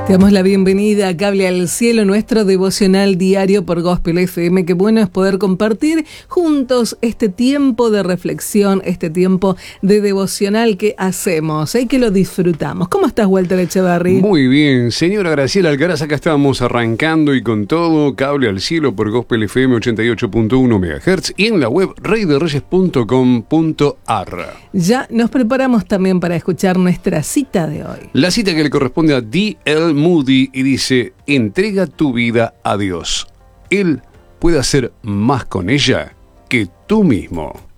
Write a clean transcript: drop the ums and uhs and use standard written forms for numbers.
Te damos la bienvenida a Cable al Cielo, nuestro devocional diario por Gospel FM. Qué bueno es poder compartir juntos este tiempo de reflexión, este tiempo de devocional que hacemos y que lo disfrutamos. ¿Cómo estás, Walter Echevarri? Muy bien, señora Graciela Alcaraz, acá estamos arrancando y con todo, Cable al Cielo por Gospel FM 88.1 MHz y en la web reyderreyes.com.ar. Ya nos preparamos también para escuchar nuestra cita de hoy. La cita que le corresponde a D.L. Moody y dice: entrega tu vida a Dios. Él puede hacer más con ella que tú mismo.